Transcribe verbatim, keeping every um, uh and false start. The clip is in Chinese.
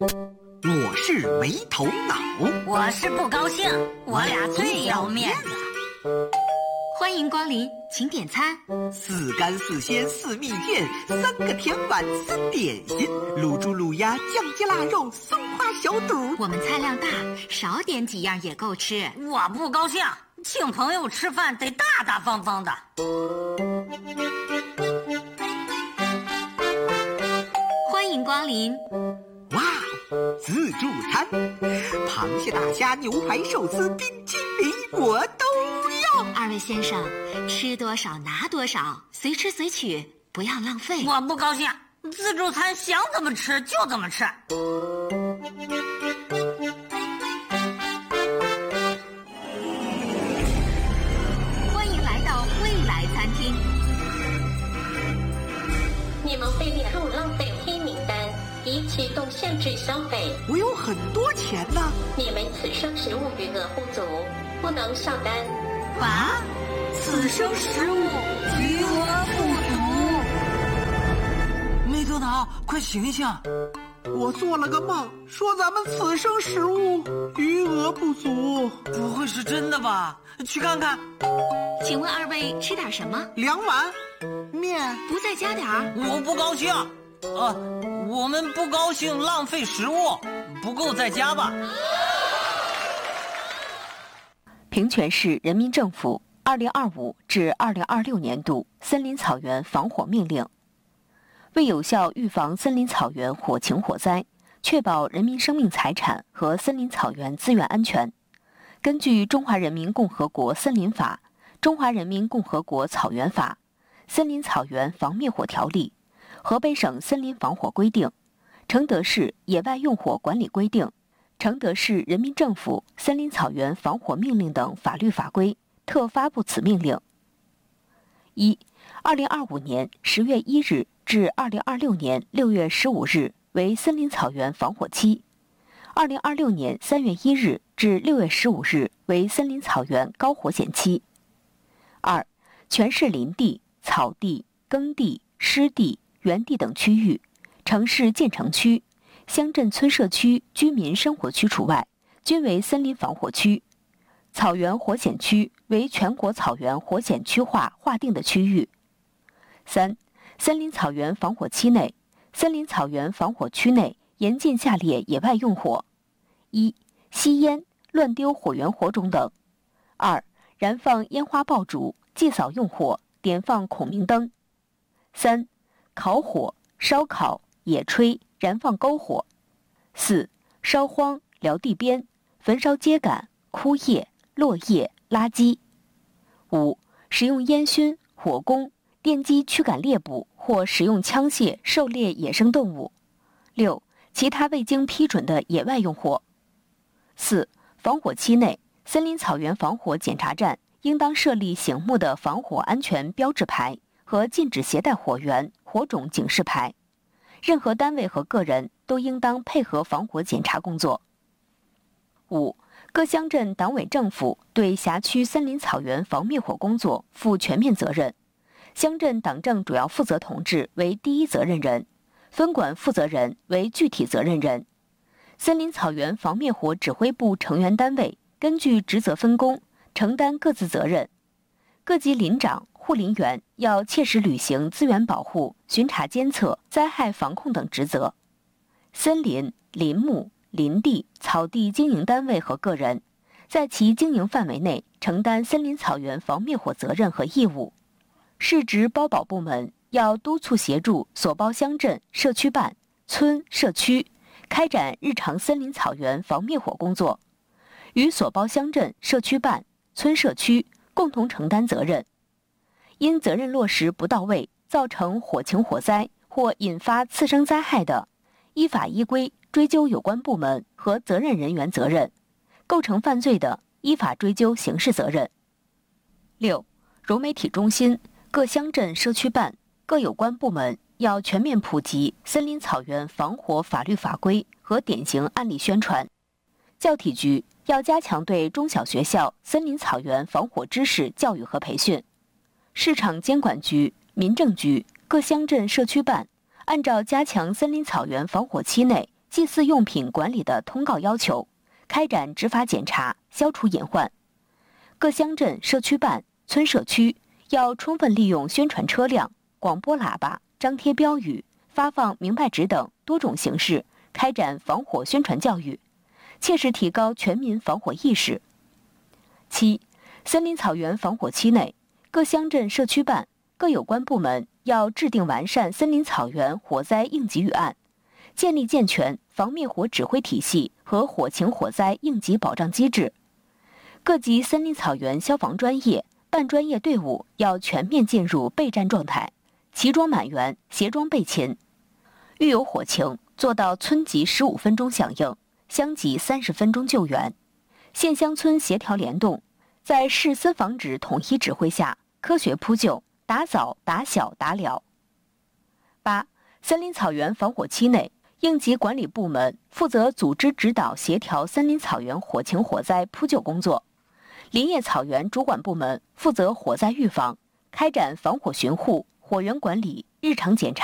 我是没头脑， 我是不高兴，我俩最要面子。 欢迎光临，请点餐。 四干四鲜四蜜饯，三个甜碗三点心，卤猪卤鸭酱鸡腊肉松花小肚。 我们菜量大，少点几样也够吃。 我不高兴，请朋友吃饭得大大方方的。 欢迎光临。 哇，自助餐，螃蟹、大虾、牛排、寿司、冰淇淋，我都要。 二位先生，吃多少拿多少，随吃随取，不要浪费。 我不高兴，自助餐想怎么吃就怎么吃。 欢迎来到未来餐厅。 你们被列入浪费黑名单，已启动限制消费。 我有很多钱呢。 你们此生食物余额不足，不能上单。 啊？此生食物余额不足。没头脑，快醒一醒！ 我做了个梦，说咱们此生食物余额不足。 不会是真的吧？去看看。 请问二位吃点什么？ 两碗面。 不再加点儿？ 我不高兴。呃，我们不高兴浪费食物，不够再加吧。 平泉市人民政府二零二五至二零二六年度森林草原防火命令，为有效预防森林草原火情火灾，确保人民生命财产和森林草原资源安全，根据《中华人民共和国森林法》、《中华人民共和国草原法》、《森林草原防灭火条例》、河北省森林防火规定、承德市野外用火管理规定、承德市人民政府森林草原防火命令等法律法规，特发布此命令。一、二零二五年十月一日至二零二六年六月十五日为森林草原防火期，二零二六年三月一日至六月十五日为森林草原高火险期。二、全市林地、草地、耕地、湿地、园地等区域，城市建成区、乡镇村社区居民生活区除外，均为森林防火区。草原火险区为全国草原火险区划划定的区域。三、森林草原防火期内，森林草原防火区内严禁下列野外用火：一、吸烟、乱丢火源火种等；二、燃放烟花爆竹、祭扫用火、点放孔明灯；三、烤火、烧烤、野炊、燃放篝火；四、烧荒、燎地边、焚烧秸秆、枯叶、落叶、垃圾；五、使用烟熏、火攻、电击驱赶猎捕或使用枪械狩猎野生动物；六、其他未经批准的野外用火。四、防火期内，森林草原防火检查站应当设立醒目的防火安全标志牌和禁止携带火源、火种警示牌。任何单位和个人都应当配合防火检查工作。五、各乡镇党委政府对辖区森林草原防灭火工作负全面责任，乡镇党政主要负责同志为第一责任人，分管负责人为具体责任人。森林草原防灭火指挥部成员单位根据职责分工，承担各自责任。各级林长、护林员要切实履行资源保护、巡查监测、灾害防控等职责。森林、林木、林地、草地经营单位和个人，在其经营范围内承担森林草原防灭火责任和义务。市直包保部门要督促协助所包乡镇、社区办、村、社区开展日常森林草原防灭火工作，与所包乡镇、社区办、村、社区共同承担责任。因责任落实不到位，造成火情火灾或引发次生灾害的，依法依规追究有关部门和责任人员责任，构成犯罪的，依法追究刑事责任。六、融媒体中心、各乡镇社区办、各有关部门要全面普及森林草原防火法律法规和典型案例宣传。教体局要加强对中小学校森林草原防火知识教育和培训。市场监管局、民政局、各乡镇社区办按照加强森林草原防火期内祭祀用品管理的通告要求，开展执法检查，消除隐患。各乡镇社区办、村社区要充分利用宣传车辆、广播喇叭、张贴标语、发放明白纸等多种形式，开展防火宣传教育，切实提高全民防火意识。七、森林草原防火期内，各乡镇社区办、各有关部门要制定完善森林草原火灾应急预案，建立健全防灭火指挥体系和火情火灾应急保障机制。各级森林草原消防专业、半专业队伍要全面进入备战状态，齐装满员，协装备勤。遇有火情，做到村级十五分钟响应，乡级三十分钟救援，县乡村协调联动，在市森防指统一指挥下，科学扑救，打早、打小、打了。八、森林草原防火期内，应急管理部门负责组织指导协调森林草原火情火灾扑救工作，林业草原主管部门负责火灾预防，开展防火巡护、火源管理、日常检查。